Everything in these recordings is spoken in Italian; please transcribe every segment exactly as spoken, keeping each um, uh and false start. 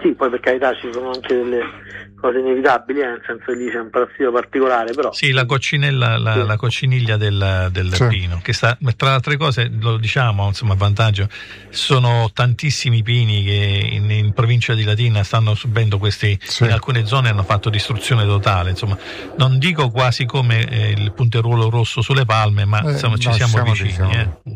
Sì, poi per carità ci sono anche delle cose inevitabili, eh, nel senso che lì c'è un parassito particolare, però sì, la coccinella, la, sì. la cocciniglia del, del Sì. pino, che sta, tra le altre cose, lo diciamo, insomma, vantaggio, sono tantissimi pini che in, in provincia di Latina stanno subendo questi, Sì. in alcune zone hanno fatto distruzione totale, insomma, non dico quasi come eh, il punteruolo rosso sulle palme, ma Eh, insomma ci no, siamo, siamo vicini. diciamo. Eh.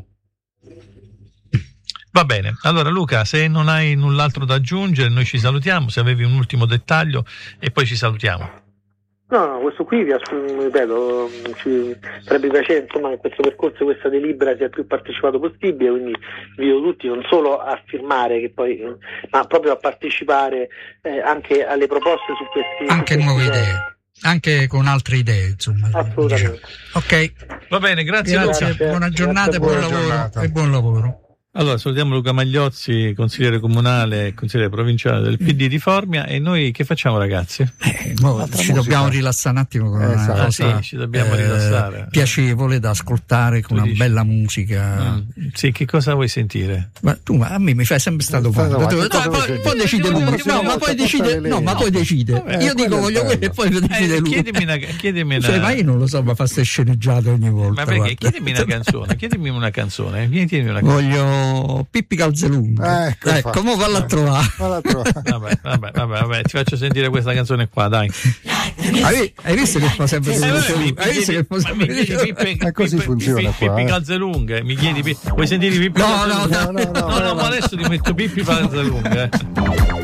Va bene, allora Luca, se non hai null'altro da aggiungere, noi ci salutiamo, se avevi un ultimo dettaglio e poi ci salutiamo. No, no, questo qui vi assumo, ripeto, ci sarebbe piacere insomma che questo percorso, questa delibera sia il più partecipato possibile, quindi invito tutti non solo a firmare, che poi, ma proprio a partecipare eh, anche alle proposte su questi anche su questi nuove temi. idee, anche con altre idee, insomma. Assolutamente. Ok, Va bene, grazie, grazie, Luca. buona giornata e buon Buona lavoro giornata. e buon lavoro. Allora, salutiamo Luca Magliozzi, consigliere comunale e consigliere provinciale del P D di Formia, e noi che facciamo, ragazzi? Eh, mo Altra ci musica. dobbiamo rilassare un attimo con Esatto. una Ah, cosa sì, ci dobbiamo eh, rilassare. piacevole da ascoltare, con Tu una dici? bella musica. Mm. Sì, che cosa vuoi sentire? Ma tu ma a me mi fai sempre sta domanda. Stai Tu- domanda, no, cosa poi, vuoi poi decide sentire? lui. Prossima No, ma volta poi decide. portare lei. No, ma poi decide. Vabbè, Io quello dico è voglio bello. quello e poi decide Eh, lui. chiedimi una, chiedimi una... Cioè, ma io non lo so, ma fa ste sceneggiate ogni volta. Ma perché? guarda. Chiedimi una canzone, chiedimi una canzone, vieni, chiedimi una canzone. Voglio Pippi Calzelunga. Ecco, Ecco, mo valla a trovare. Valla a trovare. Vabbè, vabbè, vabbè, vabbè, ti faccio sentire questa canzone qua, dai. Hai, hai visto che fa sempre Eh, così? vabbè, mi- Hai visto che fa ma sempre mi chiedi così? Pippi- Ma così Pippi- funziona Pippi- qua, Pippi eh. Calzelunghe, mi chiedi Pippi- vuoi sentire Pippi No, Calzelunghe? no, no, no, no, no, ma adesso ti metto Pippi Calzelunghe.